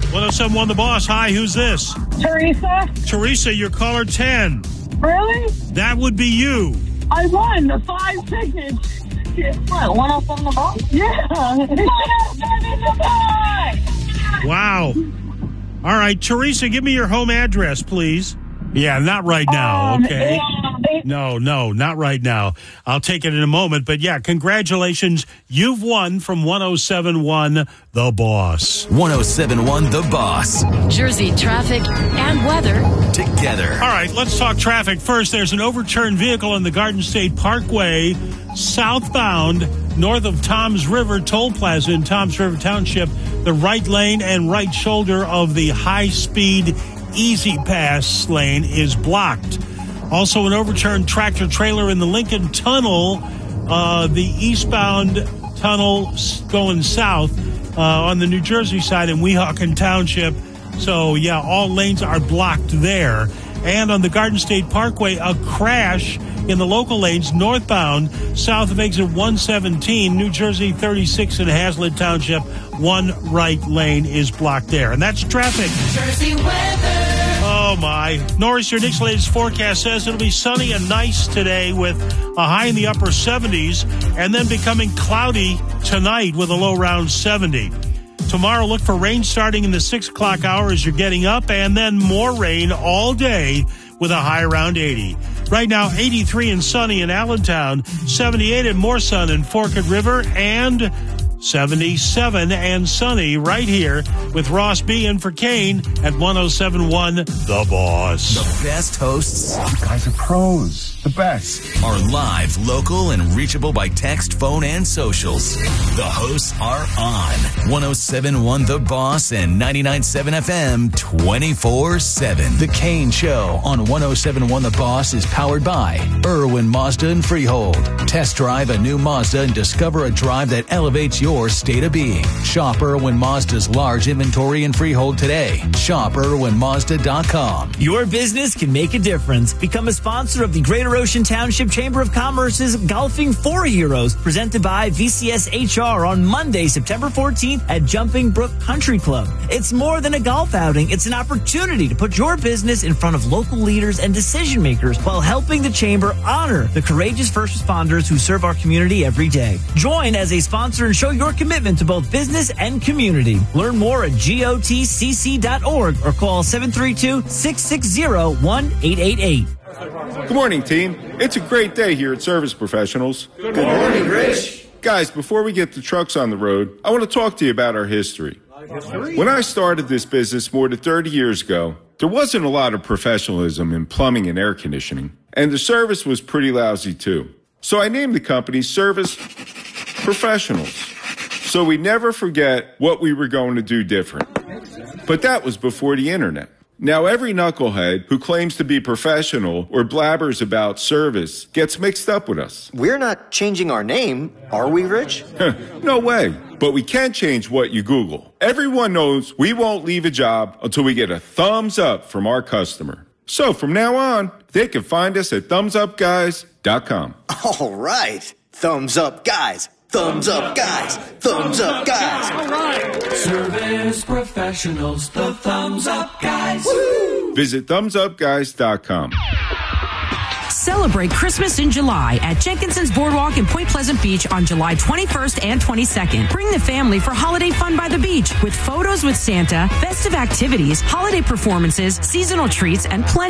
1071 The Boss. Hi, who's this? Teresa. Teresa, you're caller 10. Really? That would be you. I won the 5 tickets. What, 107 The Boss? Yeah. 107 The Boss! Wow. All right, Teresa, give me your home address, please. Yeah, not right now, okay? No, not right now. I'll take it in a moment. But, yeah, congratulations. You've won from 1071 The Boss. 1071 The Boss. Jersey traffic and weather together. All right, let's talk traffic first. There's an overturned vehicle on the Garden State Parkway, southbound, north of Toms River Toll Plaza in Toms River Township. The right lane and right shoulder of the high-speed Easy Pass lane is blocked. Also, an overturned tractor trailer in the Lincoln Tunnel, the eastbound tunnel going south on the New Jersey side in Weehawken Township. So, yeah, all lanes are blocked there. And on the Garden State Parkway, a crash in the local lanes northbound, south of exit 117, New Jersey 36 in Hazlitt Township. One right lane is blocked there. And that's traffic. Jersey weather. Oh, my. Norris, your next latest forecast says it'll be sunny and nice today with a high in the upper 70s and then becoming cloudy tonight with a low around 70. Tomorrow, look for rain starting in the 6 o'clock hour as you're getting up, and then more rain all day with a high around 80. Right now, 83 and sunny in Allentown, 78 and more sun in Forked River, and 77 and sunny right here with Ross B. in for Kane at 1071 The Boss. The best hosts. You guys are pros. The best. Are live, local, and reachable by text, phone, and socials. The hosts are on 1071 The Boss and 99.7 FM 24/7. The Kane Show on 1071 The Boss is powered by Irwin Mazda and Freehold. Test drive a new Mazda and discover a drive that elevates your state of being. Shop Irwin Mazda's large inventory in Freehold today. Shop IrwinMazda.com. Your business can make a difference. Become a sponsor of the Greater Ocean Township Chamber of Commerce's Golfing for Heroes, presented by VCS HR on Monday, September 14th at Jumping Brook Country Club. It's more than a golf outing. It's an opportunity to put your business in front of local leaders and decision makers while helping the Chamber honor the courageous first responders who serve our community every day. Join as a sponsor and show your commitment to both business and community. Learn more at gotcc.org or call 732-660-1888. Good morning, team. It's a great day here at Service Professionals. Good morning, Rich. Guys, before we get the trucks on the road, I want to talk to you about our history. When I started this business more than 30 years ago, there wasn't a lot of professionalism in plumbing and air conditioning, and the service was pretty lousy too. So I named the company Service Professionals, so we never forget what we were going to do different. But that was before the internet. Now every knucklehead who claims to be professional or blabbers about service gets mixed up with us. We're not changing our name, are we, Rich? No way. But we can change what you Google. Everyone knows we won't leave a job until we get a thumbs up from our customer. So from now on, they can find us at thumbsupguys.com. All right. Thumbs up, guys. Thumbs up, guys. Thumbs up, guys. All right. Service Professionals, the Thumbs Up Guys. Woo! Visit thumbsupguys.com. Celebrate Christmas in July at Jenkinson's Boardwalk in Point Pleasant Beach on July 21st and 22nd. Bring the family for holiday fun by the beach with photos with Santa, festive activities, holiday performances, seasonal treats, and plenty